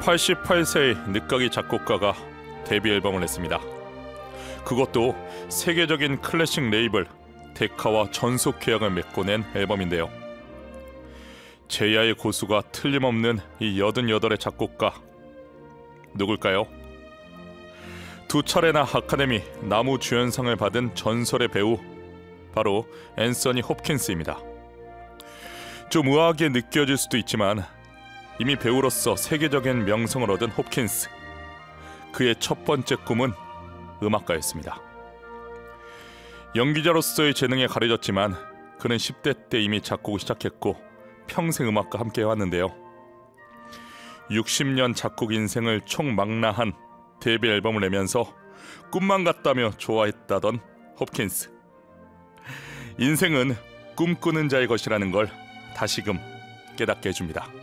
88세의 늦가기 작곡가가 데뷔 앨범을 냈습니다. 그것도 세계적인 클래식 레이블 데카와 전속 계약을 맺고 낸 앨범인데요. 제야의 고수가 틀림없는 이 88의 작곡가 누굴까요? 2차례나 아카데미 나무주연상을 받은 전설의 배우, 바로 앤서니 홉킨스입니다. 좀 우아하게 느껴질 수도 있지만 이미 배우로서 세계적인 명성을 얻은 홉킨스, 그의 첫 번째 꿈은 음악가였습니다. 연기자로서의 재능에 가려졌지만 그는 10대 때 이미 작곡을 시작했고 평생 음악과 함께 해왔는데요. 60년 작곡 인생을 총망라한 데뷔 앨범을 내면서 꿈만 같다며 좋아했다던 홉킨스. 인생은 꿈꾸는 자의 것이라는 걸 다시금 깨닫게 해줍니다.